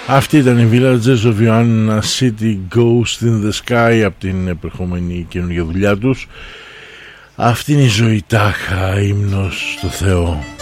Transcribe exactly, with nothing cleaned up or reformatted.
Αυτή ήταν η Villagers of Ioannina City Ghost in the Sky από την επερχόμενη καινούργια δουλειά τους. Αυτή είναι η ζωή τάχα, ύμνος στο Θεό.